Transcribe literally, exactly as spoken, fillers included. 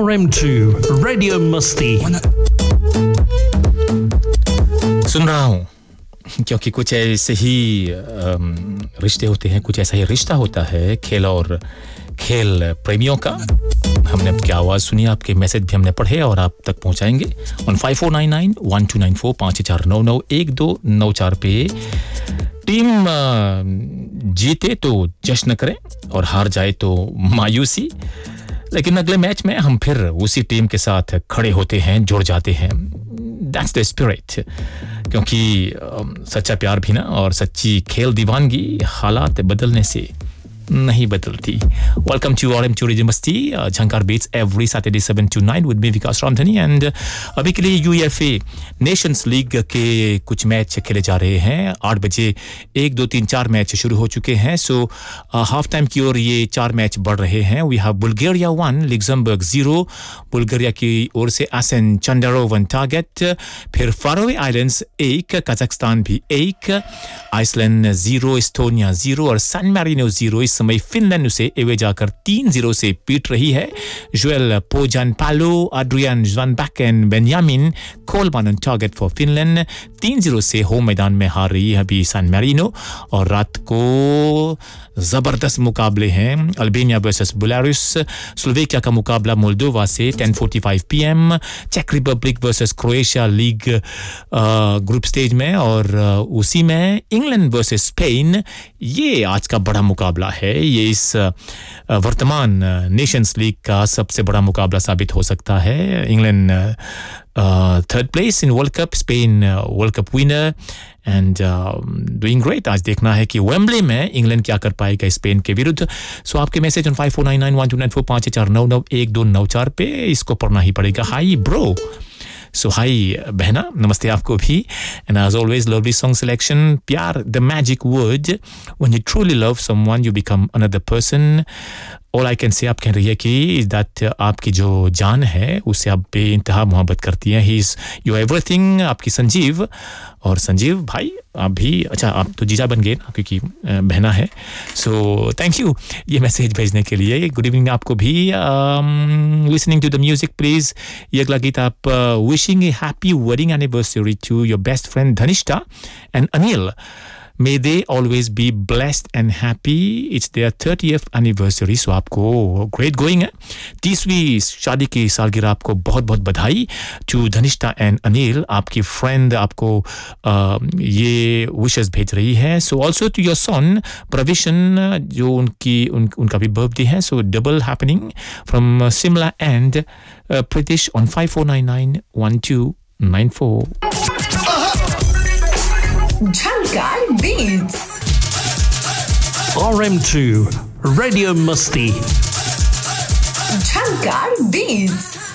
R M two Radio Musti. सुन रहा हूँ क्योंकि कुछ ऐसे ही रिश्ते होते हैं, कुछ ऐसा ही रिश्ता होता है खेल और खेल प्रेमियों का। हमने आपकी आवाज़ सुनी, आपके मैसेज भी हमने पढ़े और आप तक पहुंचाएंगे on five four nine nine one two nine four पाँच चार नौ नौ एक दो नौ चार पे। टीम जीते तो जश्न करें और हार जाए तो मायूसी, लेकिन अगले मैच में हम फिर उसी टीम के साथ खड़े होते हैं, जुड़ जाते हैं। दैट्स द स्पिरिट, क्योंकि सच्चा प्यार भी ना और सच्ची खेल दीवानगी हालात बदलने से नहीं बदलती। Welcome to R M to radio मस्ती, झंकार beats every Saturday seven to nine with me Vikas Ramdhani. And अभी के लिए यूएफए नेशंस लीग के कुछ मैच खेले जा रहे हैं। आठ बजे एक दो तीन चार मैच शुरू हो चुके हैं। सो हाफ टाइम की ओर ये चार मैच बढ़ रहे हैं। We have Bulgaria one, Luxembourg zero, Bulgaria की ओर से आसन चंडारो वन टारगेट, फिर फारोए आइलैंड्स एक, कजाकिस्तान भी एक, आइसलैंड जीरो, एस्टोनिया जीरो और सैन मैरिनो जीरो। इस समय फिनलैंड उसे एवे जाकर तीन जीरो से पीट रही है। जोएल पोजान पालो, Adrian ज्वान bacon, Benjamin कोलमान on target for Finland. तीन जीरो से होम मैदान में हार रही है अभी सैन मैरिनो। और रात को जबरदस्त मुकाबले हैं, अल्बानिया वर्सेस बेलारूस, स्लोवेकिया का मुकाबला मोल्डोवा से ten forty five P M, check Republic versus Croatia league group stage में, और उसी में इंग्लैंड वर्सेस स्पेन। ये आज का बड़ा मुकाबला है। ये इस वर्तमान नेशंस लीग का सबसे बड़ा मुकाबला साबित हो सकता है। England third place in world cup, Spain world cup winner and doing great. आज देखना है कि वेम्बले में इंग्लैंड क्या कर पाएगा स्पेन के विरुद्ध। सो आपके message on five four nine nine one two nine four पाँच चार नौ नौ एक दो नौ चार पे इसको पढ़ना ही पड़ेगा। हाई ब्रो, सो हाई बहना, नमस्ते आपको भी। And as always lovely song selection. प्यार the magic word, when you truly love someone you become another person. All I can say आप कह रही है कि दैट आपकी जो जान है उससे आप बेइंतहा मोहब्बत करती हैं। ही इज़ योर एवरीथिंग, आपकी संजीव। और संजीव भाई आप भी, अच्छा आप तो जीजा बन गए ना क्योंकि बहना है। सो थैंक यू ये मैसेज भेजने के लिए। गुड इवनिंग आपको भी। Listening to the music please. ये अगला गीत आप wishing A happy wedding anniversary to your best friend Dhanishtha and Anil. May they always be blessed and happy. It's their thirtieth anniversary. So आपको great going है। तीसवीं शादी की सालगिरह आपको बहुत बहुत बधाई। To धनिष्ठा and अनिल, आपकी friend आपको uh, ये wishes भेज रही है। So also to your son प्रविशन, जो उनकी उन, उनका भी birthday है। So double happening from uh, Simla and uh, Pritish on five four nine nine one two nine four. Jhankar Beats. R M two Radio Musti. Jhankar Beats.